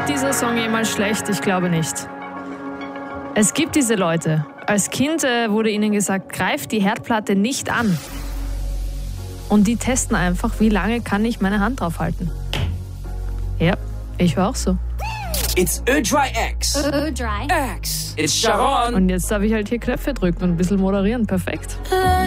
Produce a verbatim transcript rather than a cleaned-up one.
Wird dieser Song jemals schlecht? Ich glaube nicht. Es gibt diese Leute. Als Kind äh, wurde ihnen gesagt, greift die Herdplatte nicht an. Und die testen einfach, wie lange kann ich meine Hand drauf halten. Ja, ich war auch so. It's Ö-Dry X. Ö-Dry X. It's Sharon. Und jetzt darf ich halt hier Knöpfe drücken und ein bisschen moderieren. Perfekt.